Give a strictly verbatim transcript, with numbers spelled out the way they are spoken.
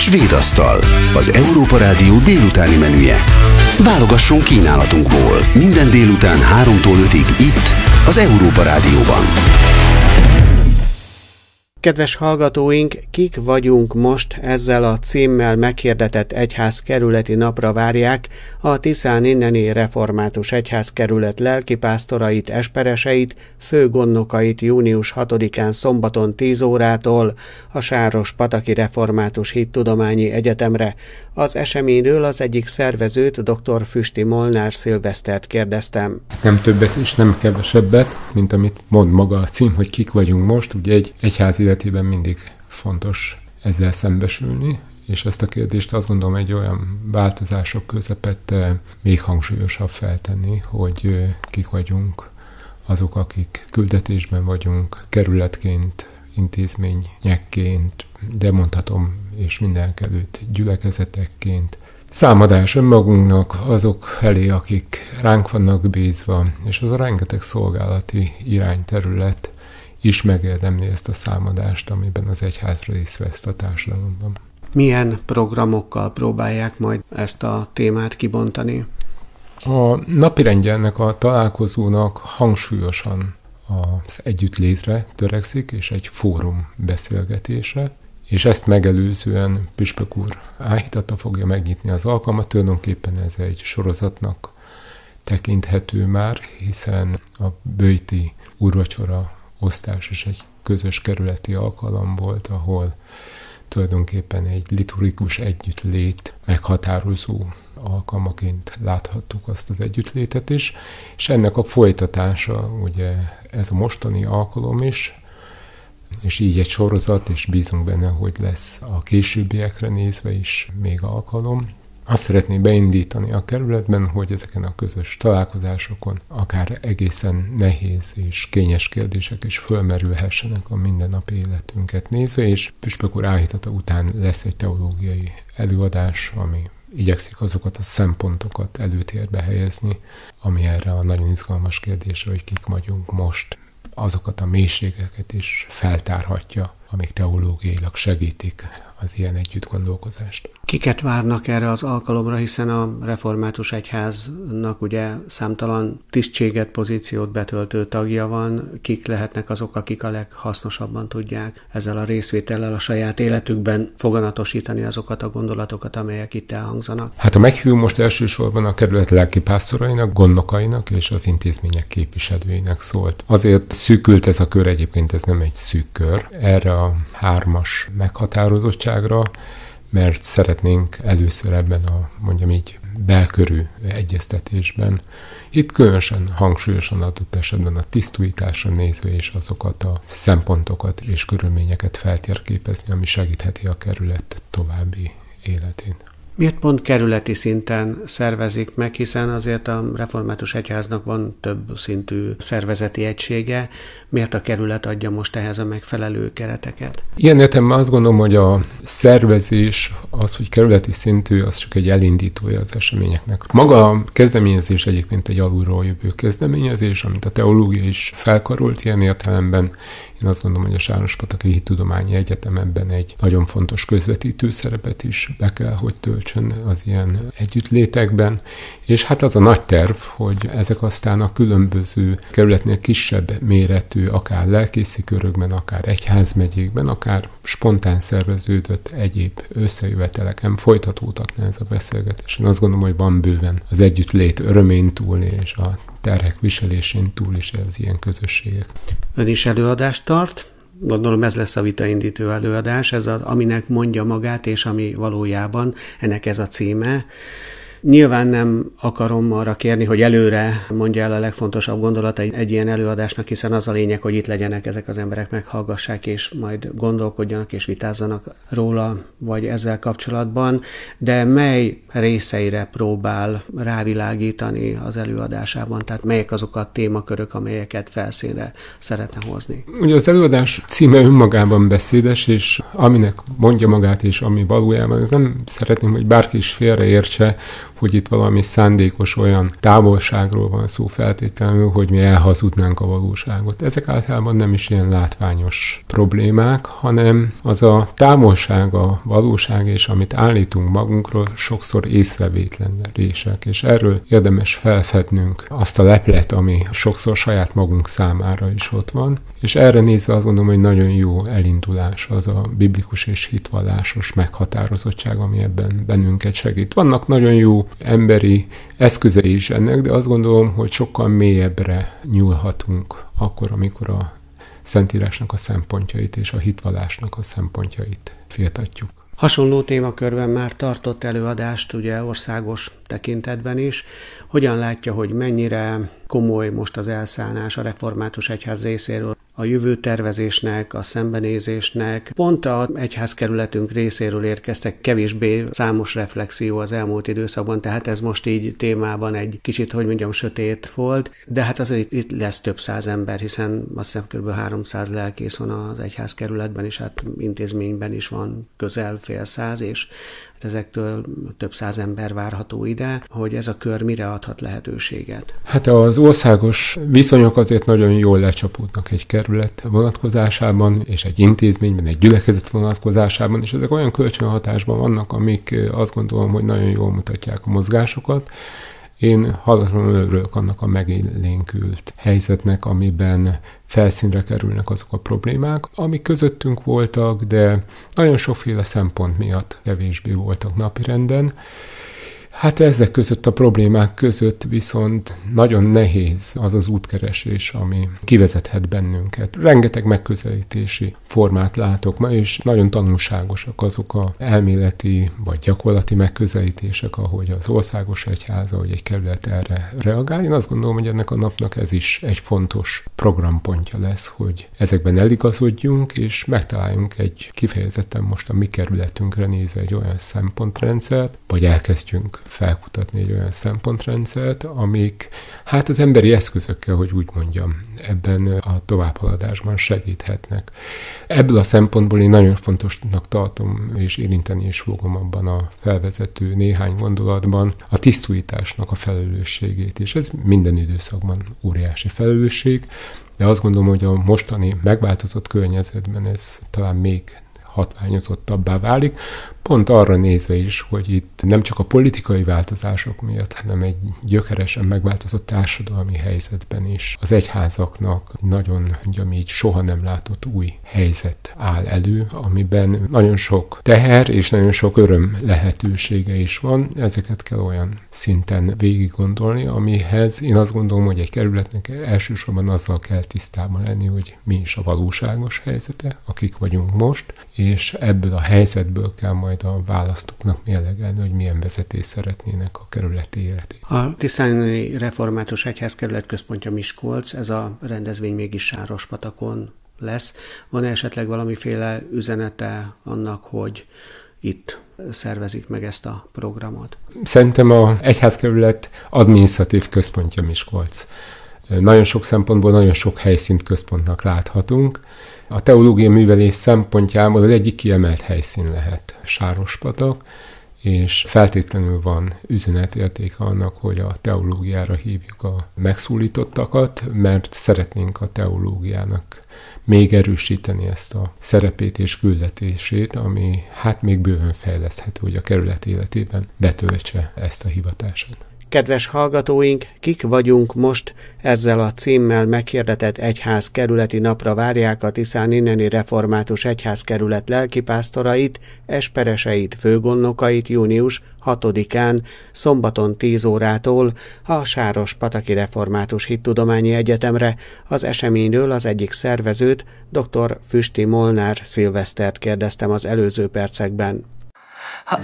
Svédasztal, az Európa Rádió délutáni menüje. Válogasson kínálatunkból minden délután háromtól ötig itt, az Európa Rádióban. Kedves hallgatóink, kik vagyunk most ezzel a címmel meghirdetett egyházkerületi napra várják a Tiszán inneni református egyházkerület lelkipásztorait, espereseit, főgondnokait június hatodikán szombaton tíz órától a Sárospataki Református Hittudományi Egyetemre. Az eseményről az egyik szervezőt, dr. Füsti Molnár Szilvesztert kérdeztem. Nem többet és nem kevesebbet, mint amit mond maga a cím, hogy kik vagyunk most. Ugye egy egyház életében mindig fontos ezzel szembesülni, és ezt a kérdést azt gondolom egy olyan változások közepette még hangsúlyosabb feltenni, hogy kik vagyunk azok, akik küldetésben vagyunk, kerületként, intézményekként, de mondhatom, és mindenekelőtt gyülekezetekként. Számadás önmagunknak, azok elé, akik ránk vannak bízva, és az a rengeteg szolgálati irányterület is megérdemli ezt a számadást, amiben az egyház részt vesz a társadalomban. Milyen programokkal próbálják majd ezt a témát kibontani? A napirendje ennek a találkozónak hangsúlyosan az együttlétre törekszik, és egy fórum beszélgetésre, és ezt megelőzően Püspök úr áhítata fogja megnyitni az alkalmat. Tulajdonképpen ez egy sorozatnak tekinthető már, hiszen a böjti úrvacsora osztás is egy közös kerületi alkalom volt, ahol tulajdonképpen egy liturgikus együttlét meghatározó alkalmaként láthattuk azt az együttlétet is, és ennek a folytatása, ugye ez a mostani alkalom is, és így egy sorozat, és bízunk benne, hogy lesz a későbbiekre nézve is még alkalom. Azt szeretné beindítani a kerületben, hogy ezeken a közös találkozásokon akár egészen nehéz és kényes kérdések is fölmerülhessenek a mindennapi életünket nézve, és Püspök úr áhítata után lesz egy teológiai előadás, ami igyekszik azokat a szempontokat előtérbe helyezni, ami erre a nagyon izgalmas kérdésre, hogy kik vagyunk most, azokat a mélységeket is feltárhatja, amik teológiailag segítik az ilyen együttgondolkozást. Kiket várnak erre az alkalomra, hiszen a református egyháznak ugye számtalan tisztséget, pozíciót betöltő tagja van. Kik lehetnek azok, akik a leghasznosabban tudják ezzel a részvétellel a saját életükben foganatosítani azokat a gondolatokat, amelyek itt elhangzanak? Hát a meghívó most elsősorban a kerület lelkipásztorainak, gondnokainak és az intézmények képviselőinek szólt. Azért szűkült ez a kör, egyébként ez nem egy szűk kör, erre a hármas meghatározottságra, mert szeretnénk először ebben a, mondjam így, belkörű egyeztetésben, itt különösen hangsúlyosan adott esetben a tisztújításra nézve és azokat a szempontokat és körülményeket feltérképezni, ami segítheti a kerület további életén. Miért pont kerületi szinten szervezik meg, hiszen azért a református egyháznak van több szintű szervezeti egysége, miért a kerület adja most ehhez a megfelelő kereteket? Ilyen értelemben azt gondolom, hogy a szervezés, az, hogy kerületi szintű, az csak egy elindítója az eseményeknek. Maga a kezdeményezés egyébként egy alulról jövő kezdeményezés, amit a teológia is felkarolt ilyen értelemben. Én azt gondolom, hogy a Sárospataki Hittudományi Egyetem ebben egy nagyon fontos közvetítő szerepet is be kell, hogy töltsön az ilyen együttlétekben. És hát az a nagy terv, hogy ezek aztán a különböző kerületnél kisebb méretű, akár lelkészi körökben, akár egyházmegyékben, akár spontán szerveződött egyéb összejöveteleken folytatódhatna ez a beszélgetés. Én azt gondolom, hogy van bőven az együttlét örömén túl és a terhek viselésén túl is az ilyen közösségek. Ön is előadást tart? Gondolom ez lesz a vitaindító előadás, ez az, aminek mondja magát, és ami valójában ennek ez a címe. Nyilván nem akarom arra kérni, hogy előre mondja el a legfontosabb gondolatai egy ilyen előadásnak, hiszen az a lényeg, hogy itt legyenek ezek az emberek, meghallgassák, és majd gondolkodjanak és vitázzanak róla, vagy ezzel kapcsolatban, de mely részeire próbál rávilágítani az előadásában, tehát melyek azok a témakörök, amelyeket felszínre szeretne hozni? Ugye az előadás címe önmagában beszédes, és aminek mondja magát, és ami valójában, ez nem szeretném, hogy bárki is félreértse, hogy itt valami szándékos olyan távolságról van szó feltétlenül, hogy mi elhazudnánk a valóságot. Ezek általában nem is ilyen látványos problémák, hanem az a távolság, a valóság és amit állítunk magunkról sokszor észrevétlen rések, és erről érdemes felfednünk azt a leplet, ami sokszor saját magunk számára is ott van, és erre nézve azt gondolom, hogy nagyon jó elindulás az a biblikus és hitvallásos meghatározottság, ami ebben bennünket segít. Vannak nagyon jó emberi eszközei is ennek, de azt gondolom, hogy sokkal mélyebbre nyúlhatunk akkor, amikor a Szentírásnak a szempontjait és a hitvallásnak a szempontjait firtatjuk. Hasonló témakörben már tartott előadást, ugye országos tekintetben is. Hogyan látja, hogy mennyire komoly most az elszállás a református egyház részéről a jövőtervezésnek, a szembenézésnek? Pont az egyházkerületünk részéről érkeztek kevésbé számos reflexió az elmúlt időszakban, tehát ez most így témában egy kicsit, hogy mondjam, sötét volt, de hát azért itt lesz több száz ember, hiszen azt hiszem kb. háromszáz lelkész van az egyházkerületben, és hát intézményben is van közel fél száz, és ezektől több száz ember várható ide, hogy ez a kör mire adhat lehetőséget? Hát az országos viszonyok azért nagyon jól lecsapódnak egy kerület vonatkozásában, és egy intézményben, egy gyülekezet vonatkozásában, és ezek olyan kölcsönhatásban vannak, amik azt gondolom, hogy nagyon jól mutatják a mozgásokat. Én hallatlanul örülök annak a megélénkült helyzetnek, amiben felszínre kerülnek azok a problémák, amik közöttünk voltak, de nagyon sokféle szempont miatt kevésbé voltak napirenden. Hát ezek között a problémák között viszont nagyon nehéz az az útkeresés, ami kivezethet bennünket. Rengeteg megközelítési formát látok ma, és nagyon tanulságosak azok a elméleti vagy gyakorlati megközelítések, ahogy az országos egyház, ahogy egy kerület erre reagál. Én azt gondolom, hogy ennek a napnak ez is egy fontos programpontja lesz, hogy ezekben eligazodjunk, és megtaláljunk egy kifejezetten most a mi kerületünkre nézve egy olyan szempontrendszert, vagy elkezdjünk felkutatni egy olyan szempontrendszert, amik hát az emberi eszközökkel, hogy úgy mondjam, ebben a továbbhaladásban segíthetnek. Ebből a szempontból én nagyon fontosnak tartom, és érinteni is fogom abban a felvezető néhány gondolatban a tisztújításnak a felelősségét, és ez minden időszakban óriási felelősség, de azt gondolom, hogy a mostani megváltozott környezetben ez talán még hatványozottabbá válik, pont arra nézve is, hogy itt nem csak a politikai változások miatt, hanem egy gyökeresen megváltozott társadalmi helyzetben is az egyházaknak nagyon, mondjam így, soha nem látott új helyzet áll elő, amiben nagyon sok teher és nagyon sok öröm lehetősége is van. Ezeket kell olyan szinten végig gondolni, amihez én azt gondolom, hogy egy kerületnek elsősorban azzal kell tisztában lenni, hogy mi is a valóságos helyzete, akik vagyunk most, és ebből a helyzetből kell majd a választóknak mérlegelni, hogy milyen vezetést szeretnének a kerületi életét. A Tiszáni Református Egyházkerület központja Miskolc, ez a rendezvény mégis Sárospatakon lesz. Van esetleg valamiféle üzenete annak, hogy itt szervezik meg ezt a programot? Szerintem az egyházkerület adminisztratív központja Miskolc. Nagyon sok szempontból nagyon sok helyszínt központnak láthatunk. A teológiai művelés szempontjából az egyik kiemelt helyszín lehet Sárospatak, és feltétlenül van üzenetértéke annak, hogy a teológiára hívjuk a megszólítottakat, mert szeretnénk a teológiának még erősíteni ezt a szerepét és küldetését, ami hát még bőven fejleszthető, hogy a kerület életében betöltse ezt a hivatását. Kedves hallgatóink, kik vagyunk most ezzel a címmel meghirdetett egyházkerületi napra várják a Tiszáninneni Református Egyházkerület lelkipásztorait, espereseit, főgondnokait június hatodikán, szombaton tíz órától a Sárospataki Református Hittudományi Egyetemre. Az eseményről az egyik szervezőt, dr. Füsti Molnár Szilvesztert kérdeztem az előző percekben. Ha